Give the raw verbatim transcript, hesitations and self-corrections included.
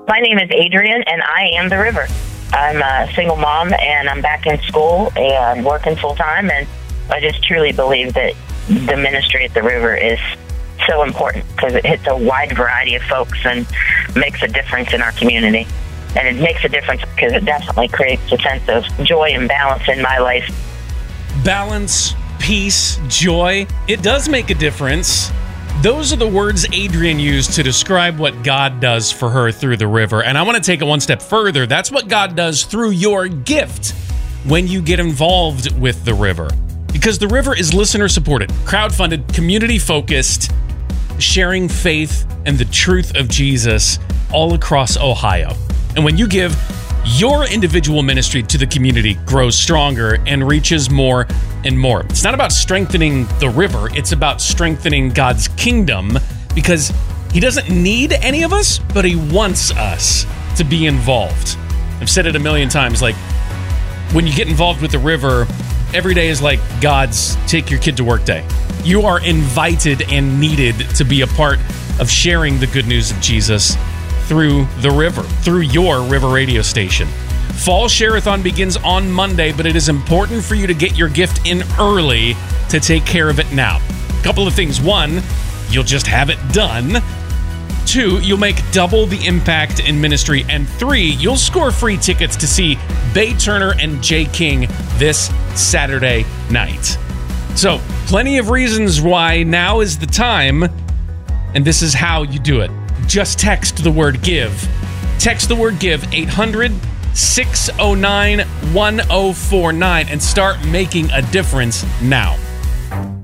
My name is Adrian, and I am the river. I'm a single mom, and I'm back in school and working full-time, and I just truly believe that the ministry at the river is so important because it hits a wide variety of folks and makes a difference in our community. And it makes a difference because it definitely creates a sense of joy and balance in my life. Balance, peace, joy. It does make a difference. Those are the words Adrian used to describe what God does for her through the river. And I want to take it one step further. That's what God does through your gift when you get involved with the river. Because the river is listener-supported, crowdfunded, community-focused, sharing faith and the truth of Jesus all across Ohio. And when you give, your individual ministry to the community grows stronger and reaches more and more. It's not about strengthening the river. It's about strengthening God's kingdom because he doesn't need any of us, but he wants us to be involved. I've said it a million times, like, when you get involved with the river, every day is like God's take your kid to work day. You are invited and needed to be a part of sharing the good news of Jesus through the river, through your river radio station. Fall Share-a-thon begins on Monday, but it is important for you to get your gift in early to take care of it now. A couple of things. One, you'll just have it done. Two, you'll make double the impact in ministry. And three, you'll score free tickets to see Bay Turner and Jay King this Saturday night. So, plenty of reasons why now is the time, and this is how you do it. Just text the word GIVE. Text the word GIVE, eight hundred, six oh nine, one oh four nine, and start making a difference now.